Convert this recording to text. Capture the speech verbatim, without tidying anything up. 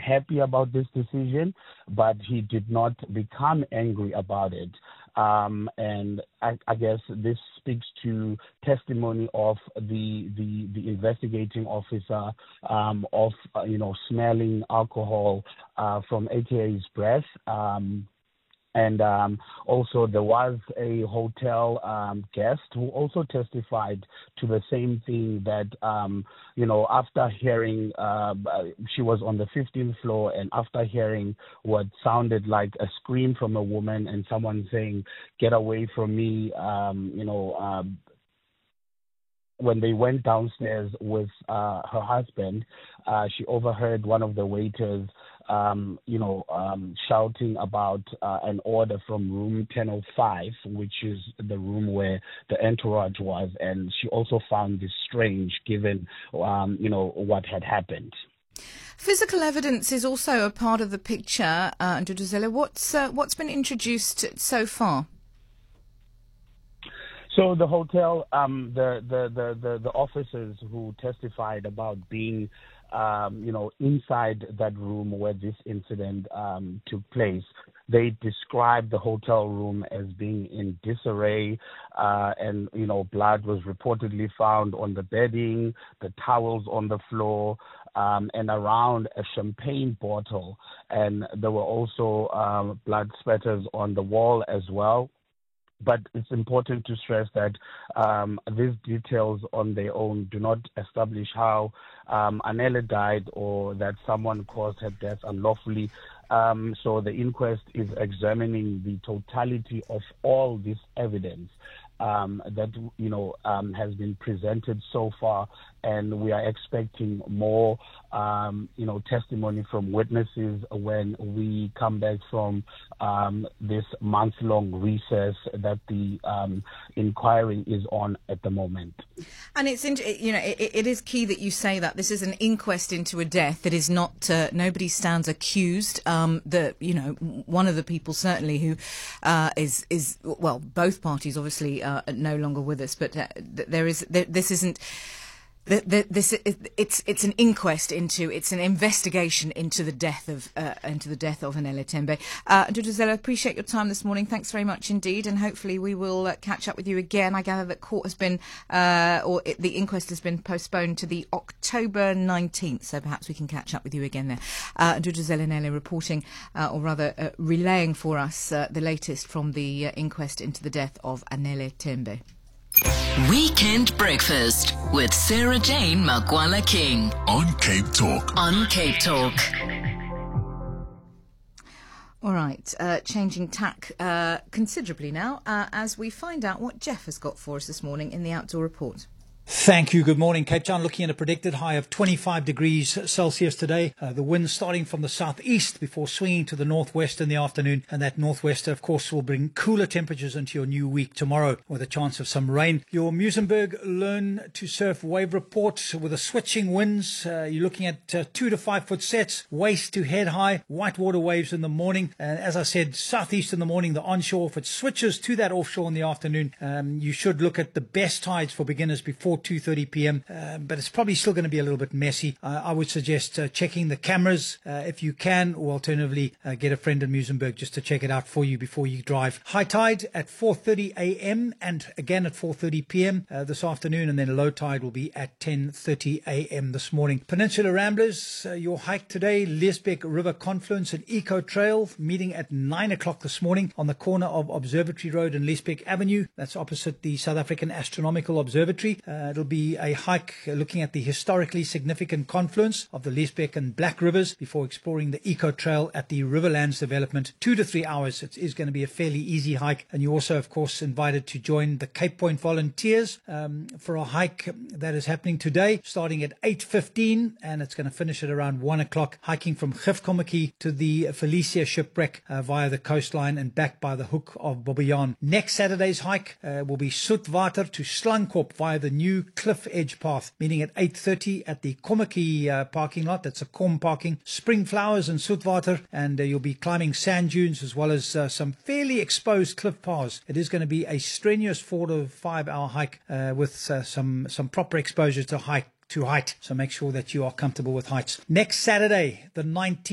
happy about this decision, but he did not become angry about it. Um, and I, I guess this speaks to testimony of the the, the investigating officer um, of uh, you know smelling alcohol uh, from A K A's breath. Um, And um, also there was a hotel um, guest who also testified to the same thing that, um, you know, after hearing, uh, she was on the fifteenth floor, and after hearing what sounded like a scream from a woman and someone saying, "Get away from me," um, you know, um, when they went downstairs with uh, her husband, uh, she overheard one of the waiters, um, you know, um, shouting about uh, an order from room ten oh five, which is the room where the entourage was. And she also found this strange given, um, you know, what had happened. Physical evidence is also a part of the picture, uh, Nduduzela. What's, uh, what's been introduced so far? So the hotel, um, the, the, the, the, the officers who testified about being, um, you know, inside that room where this incident um, took place, they described the hotel room as being in disarray, uh, and, you know, blood was reportedly found on the bedding, the towels on the floor, um, and around a champagne bottle. And there were also um, blood spatters on the wall as well. But it's important to stress that um, these details on their own do not establish how um, Anele died or that someone caused her death unlawfully. Um, so the inquest is examining the totality of all this evidence um, that, you know, um, has been presented so far, and we are expecting more, um, you know, testimony from witnesses when we come back from um, this month-long recess that the um, inquiry is on at the moment. And it's, you know, it, it is key that you say that this is an inquest into a death. It is not, uh, nobody stands accused. Um, the, you know, one of the people certainly who uh, is is well, both parties obviously uh, are no longer with us, but uh, there is there, this isn't. The, the, this it's it's an inquest into it's an investigation into the death of uh, into the death of Anele Tembe. Uh, Nduduzela, appreciate your time this morning. Thanks very much indeed, and hopefully we will uh, catch up with you again. I gather that court has been uh, or it, the inquest has been postponed to the October nineteenth, so perhaps we can catch up with you again there. Uh, Nduduzela Nele reporting, uh, or rather uh, relaying for us uh, the latest from the uh, inquest into the death of Anele Tembe. Weekend Breakfast with Sarah Jane Makwala King on Cape Talk. On Cape Talk. All right, uh, changing tack uh, considerably now uh, as we find out what Jeff has got for us this morning in the Outdoor Report. Thank you. Good morning, Cape Town. Looking at a predicted high of twenty-five degrees Celsius today. Uh, the wind starting from the southeast before swinging to the northwest in the afternoon. And that northwester, of course, will bring cooler temperatures into your new week tomorrow with a chance of some rain. Your Muizenberg Learn to Surf wave report with the switching winds. Uh, you're looking at uh, two to five foot sets, waist to head high, whitewater waves in the morning. And as I said, southeast in the morning, the onshore. If it switches to that offshore in the afternoon, um, you should look at the best tides for beginners before two thirty p.m. Uh, but it's probably still going to be a little bit messy. Uh, I would suggest uh, checking the cameras uh, if you can, or alternatively uh, get a friend in Muizenberg just to check it out for you before you drive. High tide at four thirty a.m. and again at four thirty p.m. Uh, this afternoon, and then low tide will be at ten thirty a.m. this morning. Peninsula Ramblers, uh, your hike today, Liesbeek River Confluence and Eco Trail, meeting at nine o'clock this morning on the corner of Observatory Road and Liesbeek Avenue. That's opposite the South African Astronomical Observatory. Uh, it'll be a hike looking at the historically significant confluence of the Liesbeek and Black Rivers before exploring the Eco Trail at the Riverlands development. Two to three hours. It is going to be a fairly easy hike. And you're also, of course, invited to join the Cape Point Volunteers um, for a hike that is happening today, starting at eight fifteen, and it's going to finish at around one o'clock, hiking from Gifkommetjie to the Felicia shipwreck uh, via the coastline and back by the hook of Bobbejaan. Next Saturday's hike uh, will be Soetwater to Slankop via the new Cliff Edge Path, meeting at eight thirty at the Kommetjie uh, parking lot. That's a Com parking. Spring flowers and Soetwater, and uh, you'll be climbing sand dunes as well as uh, some fairly exposed cliff paths. It is going to be a strenuous four to five hour hike uh, with uh, some some proper exposure to hike to height. So make sure that you are comfortable with heights. Next Saturday, the nineteenth.